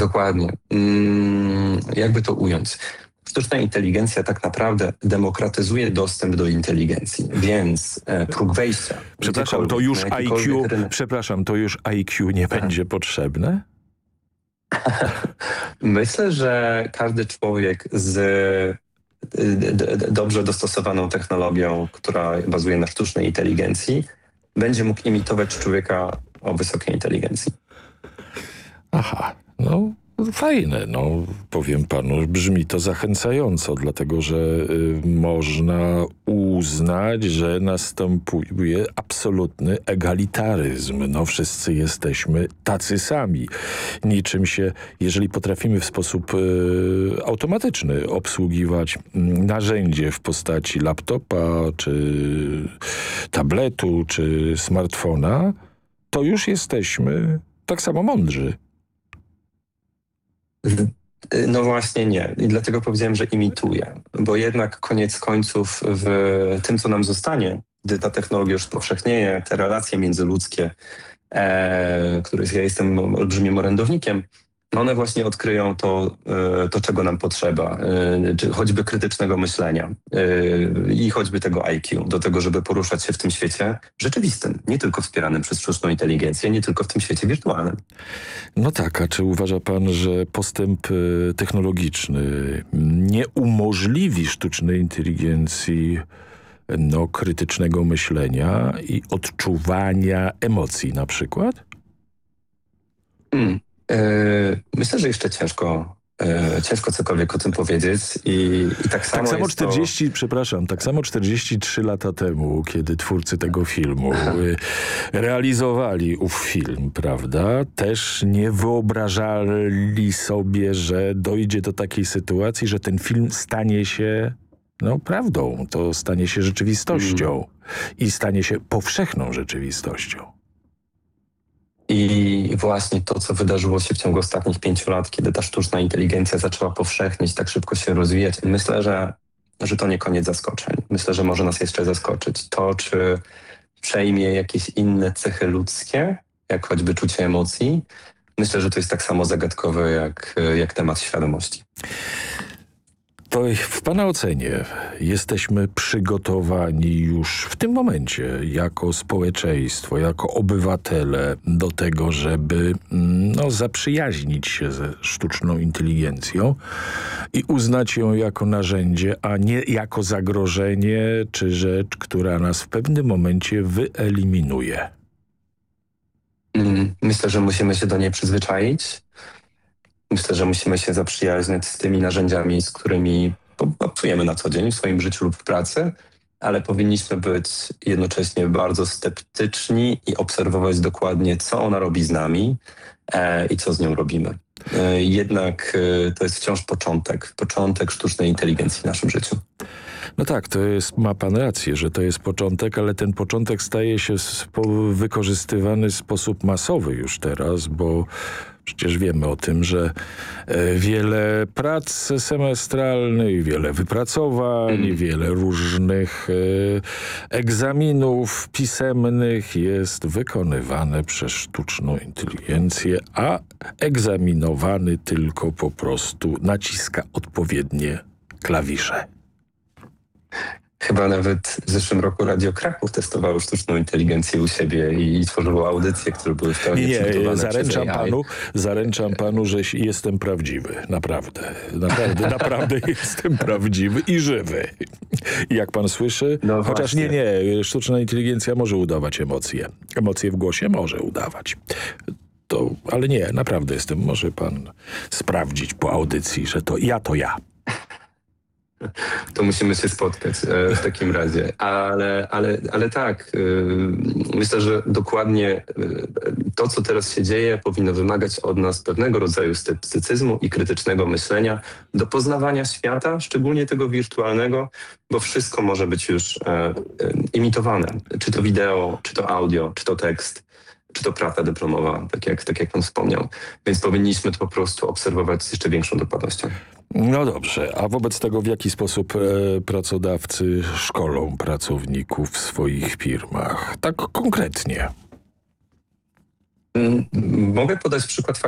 Dokładnie. Jakby to ująć? Sztuczna inteligencja tak naprawdę demokratyzuje dostęp do inteligencji, więc próg wejścia. Przepraszam, to już IQ, przepraszam, to już IQ nie będzie potrzebne? Myślę, że każdy człowiek z dobrze dostosowaną technologią, która bazuje na sztucznej inteligencji, będzie mógł imitować człowieka o wysokiej inteligencji. Aha, no fajne, no powiem panu, brzmi to zachęcająco, dlatego że można uznać, że następuje absolutny egalitaryzm. No wszyscy jesteśmy tacy sami. Niczym się, jeżeli potrafimy w sposób automatyczny obsługiwać narzędzie w postaci laptopa, czy tabletu, czy smartfona, to już jesteśmy tak samo mądrzy. No właśnie nie. I dlatego powiedziałem, że imituje. Bo jednak koniec końców w tym, co nam zostanie, gdy ta technologia już powszechnieje, te relacje międzyludzkie, których ja jestem olbrzymim orędownikiem, no one właśnie odkryją to czego nam potrzeba, czy choćby krytycznego myślenia i choćby tego IQ, do tego, żeby poruszać się w tym świecie rzeczywistym, nie tylko wspieranym przez sztuczną inteligencję, nie tylko w tym świecie wirtualnym. No tak, a czy uważa pan, że postęp technologiczny nie umożliwi sztucznej inteligencji krytycznego myślenia i odczuwania emocji na przykład? Myślę, że jeszcze ciężko cokolwiek o tym powiedzieć i tak samo tak samo jest 40, przepraszam, tak samo 43 lata temu, kiedy twórcy tego filmu realizowali ów film, prawda, też nie wyobrażali sobie, że dojdzie do takiej sytuacji, że ten film stanie się prawdą, to stanie się rzeczywistością i stanie się powszechną rzeczywistością. I właśnie to, co wydarzyło się w ciągu ostatnich 5 lat, kiedy ta sztuczna inteligencja zaczęła powszechnieć, tak szybko się rozwijać, myślę, że to nie koniec zaskoczeń. Myślę, że może nas jeszcze zaskoczyć. To, czy przejmie jakieś inne cechy ludzkie, jak choćby czucie emocji, myślę, że to jest tak samo zagadkowe jak temat świadomości. To w pana ocenie jesteśmy przygotowani już w tym momencie jako społeczeństwo, jako obywatele do tego, żeby zaprzyjaźnić się ze sztuczną inteligencją i uznać ją jako narzędzie, a nie jako zagrożenie czy rzecz, która nas w pewnym momencie wyeliminuje? Myślę, że musimy się do niej przyzwyczaić. Myślę, że musimy się zaprzyjaźniać z tymi narzędziami, z którymi obcujemy na co dzień w swoim życiu lub w pracy, ale powinniśmy być jednocześnie bardzo sceptyczni i obserwować dokładnie, co ona robi z nami i co z nią robimy. Jednak to jest wciąż początek sztucznej inteligencji w naszym życiu. No tak, ma pan rację, że to jest początek, ale ten początek staje się wykorzystywany w sposób masowy już teraz, bo przecież wiemy o tym, że wiele prac semestralnych, wiele wypracowań, wiele różnych egzaminów pisemnych jest wykonywane przez sztuczną inteligencję, a egzaminowany tylko po prostu naciska odpowiednie klawisze. Chyba nawet w zeszłym roku Radio Kraków testowało sztuczną inteligencję u siebie i tworzyło audycje, które były w pełni przygotowane zaręczam panu, że jestem prawdziwy. Naprawdę jestem prawdziwy i żywy. I jak pan słyszy, no chociaż nie, sztuczna inteligencja może udawać emocje. Emocje w głosie może udawać. Ale nie, naprawdę może pan sprawdzić po audycji, że to ja. To musimy się spotkać w takim razie. Ale tak, myślę, że dokładnie to, co teraz się dzieje, powinno wymagać od nas pewnego rodzaju sceptycyzmu i krytycznego myślenia do poznawania świata, szczególnie tego wirtualnego, bo wszystko może być już imitowane. Czy to wideo, czy to audio, czy to tekst, czy to praca dyplomowa, tak jak pan wspomniał. Więc powinniśmy to po prostu obserwować z jeszcze większą dokładnością. No dobrze, a wobec tego w jaki sposób pracodawcy szkolą pracowników w swoich firmach? Tak konkretnie. Mogę podać przykład